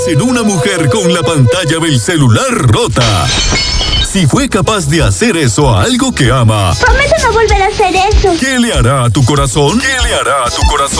En una mujer con la pantalla del celular rota. Si fue capaz de hacer eso a algo que ama, prometo no volver a hacer eso. ¿Qué le hará a tu corazón? ¿Qué le hará a tu corazón?